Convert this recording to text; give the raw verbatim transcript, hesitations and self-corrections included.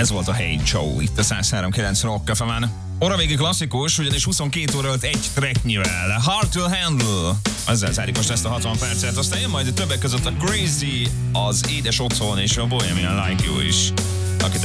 Ez volt a Hey Joe itt a száz három kilenc Rock Café-ben. Óra végi klasszikus, ugyanis huszonkét óra alatt egy tracknyivel. Hard to Handle. Ezzel zárjuk most ezt a hatvan percet. Aztán jön majd többek között a Crazy, az Édes Otthon és a Bohemian Like You is.